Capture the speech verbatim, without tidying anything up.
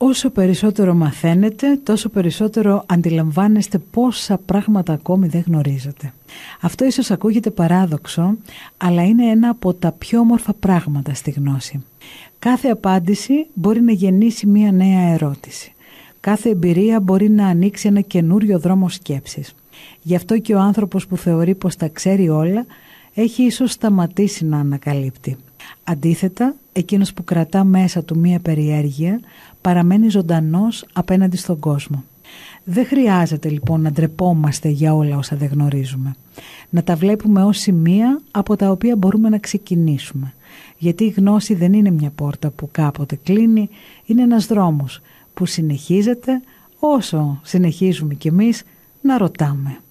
Όσο περισσότερο μαθαίνετε, τόσο περισσότερο αντιλαμβάνεστε πόσα πράγματα ακόμη δεν γνωρίζετε. Αυτό ίσως ακούγεται παράδοξο, αλλά είναι ένα από τα πιο όμορφα πράγματα στη γνώση. Κάθε απάντηση μπορεί να γεννήσει μία νέα ερώτηση. Κάθε εμπειρία μπορεί να ανοίξει ένα καινούριο δρόμο σκέψης. Γι' αυτό και ο άνθρωπος που θεωρεί πως τα ξέρει όλα, έχει ίσως σταματήσει να ανακαλύπτει. Αντίθετα, εκείνος που κρατά μέσα του μία περιέργεια, παραμένει ζωντανός απέναντι στον κόσμο. Δεν χρειάζεται λοιπόν να ντρεπόμαστε για όλα όσα δεν γνωρίζουμε. Να τα βλέπουμε ως σημεία από τα οποία μπορούμε να ξεκινήσουμε. Γιατί η γνώση δεν είναι μια πόρτα που κάποτε κλείνει, είναι ένας δρόμος που συνεχίζεται όσο συνεχίζουμε κι εμείς να ρωτάμε.